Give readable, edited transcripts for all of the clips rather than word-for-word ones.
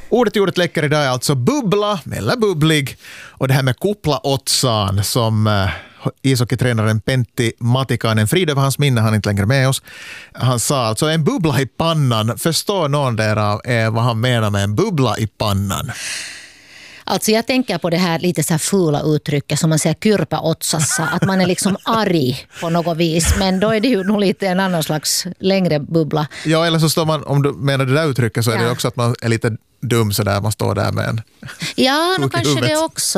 Ordet läcker idag är alltså bubbla eller bubblig. Och det här med kupla otsan som ishockeytränaren Pentti Matikainen, frid över hans minne, han är inte längre med oss. Han sa alltså en bubbla i pannan. Förstår någon därav vad han menar med en bubbla i pannan? Alltså jag tänker på det här lite så här fula uttrycket som man säger kyrpa otsassa, att man är liksom arg på något vis, men då är det ju nog lite en annan slags längre bubbla. Ja, eller så står man, om du menar det där uttrycket så är det också att man är lite dum så där, man står där med en ja, nu kanske det också,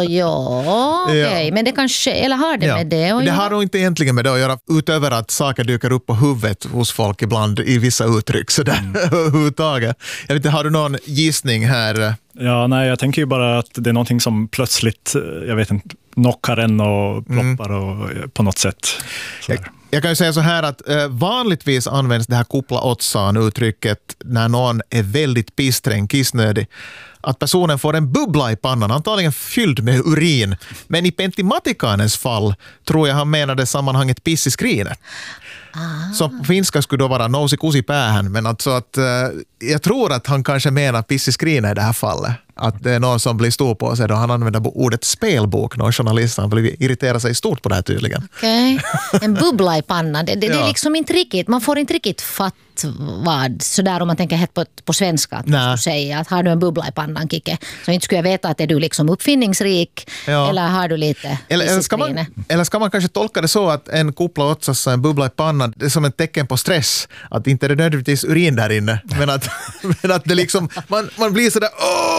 okej. Men det kanske, eller har det med det? Det har nog inte egentligen med det att göra, utöver att saker dyker upp på huvudet hos folk ibland i vissa uttryck så där överhuvudtaget. Jag vet inte, har du någon gissning här? Ja, nej, jag tänker ju bara att det är någonting som plötsligt, jag vet inte, knockar en och ploppar och på något sätt. Jag kan ju säga så här att vanligtvis används det här kupla otsan uttrycket när någon är väldigt pisträng, kissnödig. Att personen får en bubbla i pannan, antagligen fylld med urin. Men i Pentti Matikainens fall tror jag han menade sammanhanget piss i skrinet. Som på finska skulle då vara nousi kusi päähän, men alltså att jag tror att han kanske menar piss i skrinet i det här fallet. Att det är någon som blir stor på sig då han använder ordet spelbok. Någon journalist han blir irritera sig stort på det här tydligen. Okej. En bubbla i pannan. Det är liksom inte riktigt, man får inte riktigt fatt vad sådär om man tänker helt på svenska. Att säga att har du en bubbla i pannan, Kike, så inte skulle jag veta att är du liksom uppfinningsrik eller har du lite eller ska man kanske tolka det så att en kupla otsassa, en bubbla i pannan, det är som ett tecken på stress. Att inte är det nödvändigtvis urin där inne, men att det liksom man blir sådär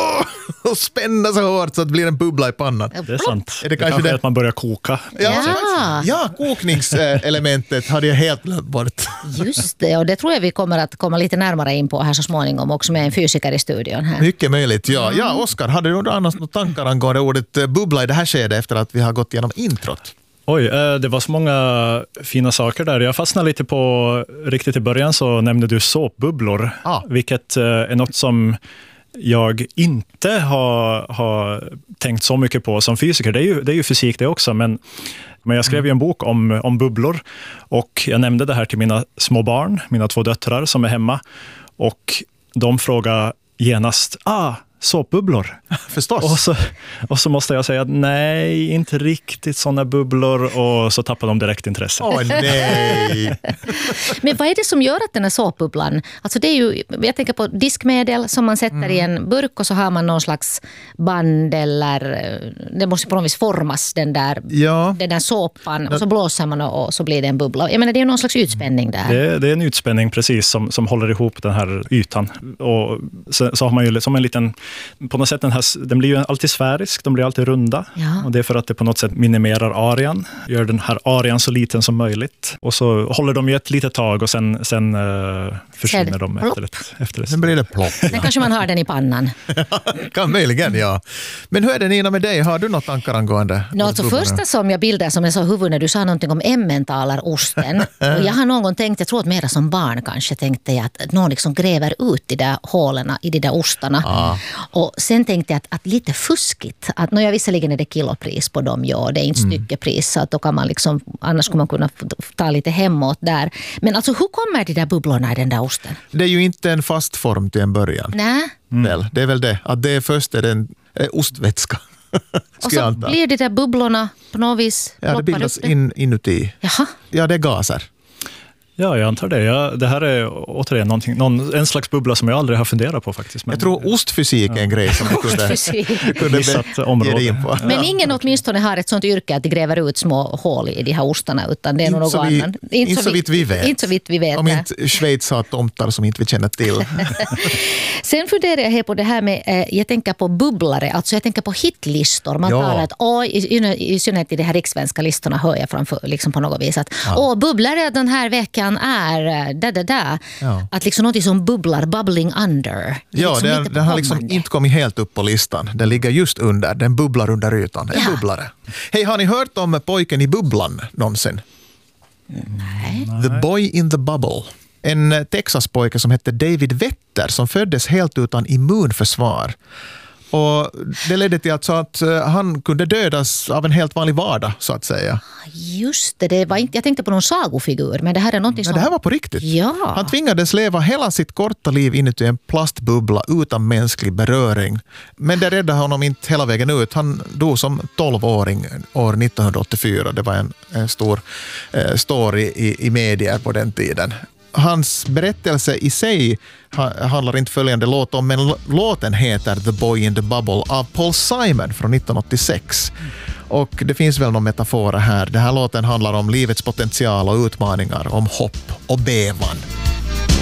och spänna så hårt så att det blir en bubbla i pannan. Det är sant. Är det kanske det att man börjar koka. Ja, kokningselementet hade jag helt glömt bort. Just det, och det tror jag vi kommer att komma lite närmare in på här så småningom också med en fysiker i studion här. Mycket möjligt, ja. Ja, Oskar, hade du annars några tankar angående ordet bubbla i det här skedet efter att vi har gått igenom introt? Oj, det var så många fina saker där. Jag fastnade lite på, riktigt i början så nämnde du såpbubblor, vilket är något som jag inte har tänkt så mycket på som fysiker. Det är ju fysik det också, men jag skrev ju en bok om bubblor och jag nämnde det här till mina små barn, mina 2 döttrar som är hemma, och de frågade genast, såpbubblor. Förstås. Och så måste jag säga att nej, inte riktigt sådana bubblor, och så tappar de direkt intresse. Nej! Men vad är det som gör att den här såpbubblan, alltså det är ju, jag tänker på diskmedel som man sätter i en burk och så har man någon slags band eller det måste på något vis formas den där såpan och så blåser man och så blir det en bubbla. Jag menar det är någon slags utspänning där. Det är en utspänning precis som håller ihop den här ytan, och så har man ju som en liten, på något sätt den blir ju alltid sfärisk, de blir alltid runda. Ja. Och det är för att det på något sätt minimerar arean, gör den här arean så liten som möjligt. Och så håller de ju ett litet tag och sen försvinner de efter det. Sen blir det plopp. Sen kanske man har den i pannan. Kan möjligen, ja. Men hur är det, Nina, med dig? Har du något tankar angående? Alltså första som jag bildade som jag sa huvud när du sa någonting om Emmentaler-osten. Och jag har någon gång tänkt, jag tror att mera som barn kanske tänkte jag att någon liksom gräver ut de där hålen i de där ostarna. Och sen tänkte jag att lite fuskigt, att jag visserligen är det kilopris på dem, det är inte styckepris, så att då kan man liksom, annars skulle man kunna ta lite hemåt där. Men alltså hur kommer de där bubblorna i den där osten? Det är ju inte en fast form till en början. Nej. Väl, det är väl det, att det är först är en ostvätska. Och så blir det där bubblorna på något vis. Ja, det bildas inuti. Jaha. Ja, det är gaser. Ja, jag antar det. Det här är återigen en slags bubbla som jag aldrig har funderat på faktiskt. Men, jag tror ostfysik är en grej som jag kunde ge in på. Men ingen åtminstone har ett sånt yrke att de gräver ut små hål i de här ostarna, utan det är något annat. Inte så vitt vi vet. Inte så vitt vi vet. Om inte Schweiz har tomtar som inte vi känner till. Sen funderar jag här på det här med, jag tänker på bubblare, alltså jag tänker på hitlistor. Man talar att, i synnerhet i de här rikssvenska listorna hör jag framför, liksom på något vis att, bubblare den här veckan är att liksom något som bubblar, bubbling under. Ja, den har liksom inte kommit helt upp på listan. Den ligger just under, den bubblar under ytan. En bubblare. Hej, har ni hört om pojken i bubblan någonsin? Nej. The Boy in the Bubble. En Texaspojke som hette David Vetter som föddes helt utan immunförsvar. Och det ledde till alltså att han kunde dödas av en helt vanlig vardag, så att säga. Just det var inte, jag tänkte på någon sagofigur, men det här är någonting som... Nej, det här var på riktigt. Ja. Han tvingades leva hela sitt korta liv inuti en plastbubbla utan mänsklig beröring. Men det räddade honom inte hela vägen ut. Han dog som 12-åring år 1984. Det var en stor story i medier på den tiden. Hans berättelse i sig handlar inte följande låt om, men låten heter The Boy in the Bubble av Paul Simon från 1986. Och det finns väl någon metafor här. Den här låten handlar om livets potential och utmaningar, om hopp och bävan.